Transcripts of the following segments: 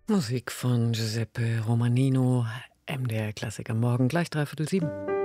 Musik von Giuseppe Romanino, MDR Klassiker morgen gleich 6:45.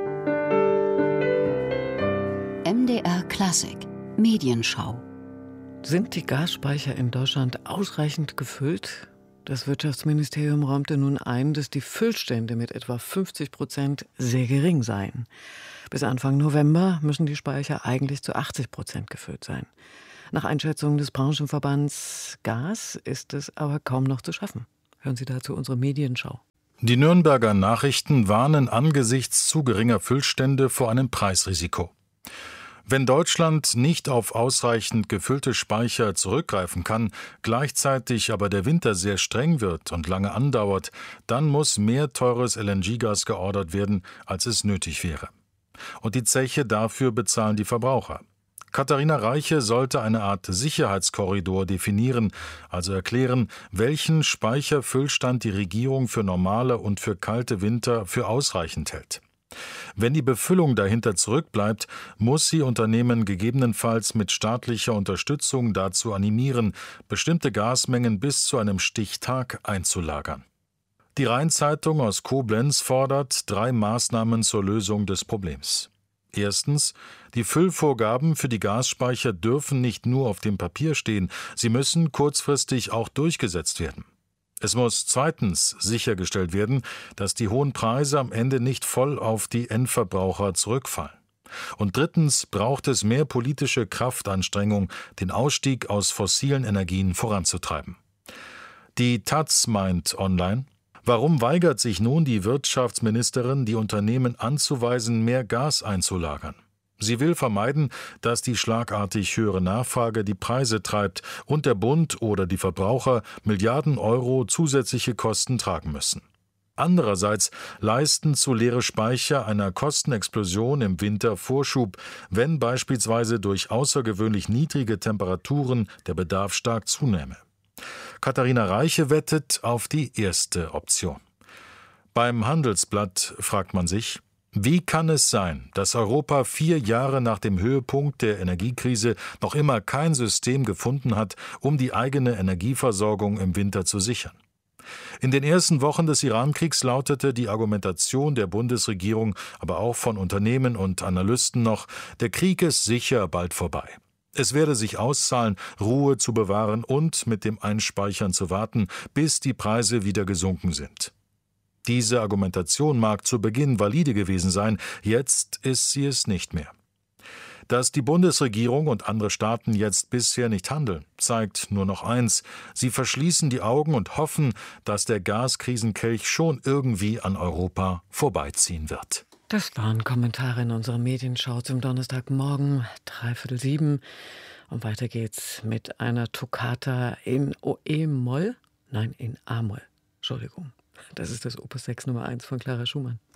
MDR Klassik Medienschau. Sind die Gasspeicher in Deutschland ausreichend gefüllt? Das Wirtschaftsministerium räumte nun ein, dass die Füllstände mit etwa 50% sehr gering seien. Bis Anfang November müssen die Speicher eigentlich zu 80% gefüllt sein. Nach Einschätzung des Branchenverbands Gas ist es aber kaum noch zu schaffen. Hören Sie dazu unsere Medienschau. Die Nürnberger Nachrichten warnen angesichts zu geringer Füllstände vor einem Preisrisiko. Wenn Deutschland nicht auf ausreichend gefüllte Speicher zurückgreifen kann, gleichzeitig aber der Winter sehr streng wird und lange andauert, dann muss mehr teures LNG-Gas geordert werden, als es nötig wäre. Und die Zeche dafür bezahlen die Verbraucher. Katharina Reiche sollte eine Art Sicherheitskorridor definieren, also erklären, welchen Speicherfüllstand die Regierung für normale und für kalte Winter für ausreichend hält. Wenn die Befüllung dahinter zurückbleibt, muss sie Unternehmen gegebenenfalls mit staatlicher Unterstützung dazu animieren, bestimmte Gasmengen bis zu einem Stichtag einzulagern. Die Rhein-Zeitung aus Koblenz fordert 3 Maßnahmen zur Lösung des Problems. Erstens, die Füllvorgaben für die Gasspeicher dürfen nicht nur auf dem Papier stehen, sie müssen kurzfristig auch durchgesetzt werden. Es muss zweitens sichergestellt werden, dass die hohen Preise am Ende nicht voll auf die Endverbraucher zurückfallen. Und drittens braucht es mehr politische Kraftanstrengung, den Ausstieg aus fossilen Energien voranzutreiben. Die taz meint online: Warum weigert sich nun die Wirtschaftsministerin, die Unternehmen anzuweisen, mehr Gas einzulagern? Sie will vermeiden, dass die schlagartig höhere Nachfrage die Preise treibt und der Bund oder die Verbraucher Milliarden Euro zusätzliche Kosten tragen müssen. Andererseits leisten zu leere Speicher einer Kostenexplosion im Winter Vorschub, wenn beispielsweise durch außergewöhnlich niedrige Temperaturen der Bedarf stark zunähme. Katharina Reiche wettet auf die erste Option. Beim Handelsblatt fragt man sich: Wie kann es sein, dass Europa 4 Jahre nach dem Höhepunkt der Energiekrise noch immer kein System gefunden hat, um die eigene Energieversorgung im Winter zu sichern? In den ersten Wochen des Iran-Kriegs lautete die Argumentation der Bundesregierung, aber auch von Unternehmen und Analysten noch: Der Krieg ist sicher bald vorbei. Es werde sich auszahlen, Ruhe zu bewahren und mit dem Einspeichern zu warten, bis die Preise wieder gesunken sind. Diese Argumentation mag zu Beginn valide gewesen sein, jetzt ist sie es nicht mehr. Dass die Bundesregierung und andere Staaten jetzt bisher nicht handeln, zeigt nur noch eins: Sie verschließen die Augen und hoffen, dass der Gaskrisenkelch schon irgendwie an Europa vorbeiziehen wird. Das waren Kommentare in unserer Medienschau zum Donnerstagmorgen, 6:45. Und weiter geht's mit einer Toccata in E-Moll. Nein, in A-Moll. Entschuldigung. Das ist das Opus 6 Nummer 1 von Clara Schumann.